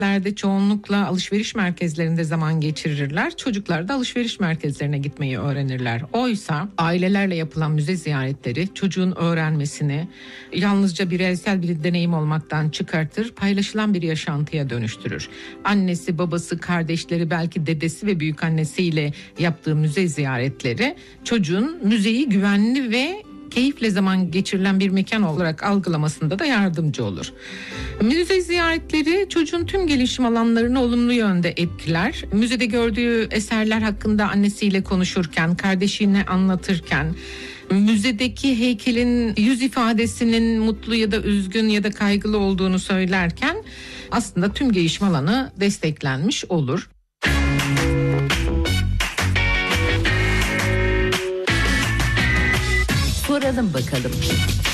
Çoğunlukla alışveriş merkezlerinde zaman geçirirler. Çocuklar da alışveriş merkezlerine gitmeyi öğrenirler. Oysa ailelerle yapılan müze ziyaretleri çocuğun öğrenmesini yalnızca bireysel bir deneyim olmaktan çıkartır, paylaşılan bir yaşantıya dönüştürür. Annesi, babası, kardeşleri, belki dedesi ve büyükannesiyle yaptığı müze ziyaretleri çocuğun müzeyi güvenli ve keyifle zaman geçirilen bir mekan olarak algılamasında da yardımcı olur. Müze ziyaretleri çocuğun tüm gelişim alanlarını olumlu yönde etkiler. Müzede gördüğü eserler hakkında annesiyle konuşurken, kardeşine anlatırken, müzedeki heykelin yüz ifadesinin mutlu ya da üzgün ya da kaygılı olduğunu söylerken aslında tüm gelişim alanı desteklenmiş olur. Soralım bakalım.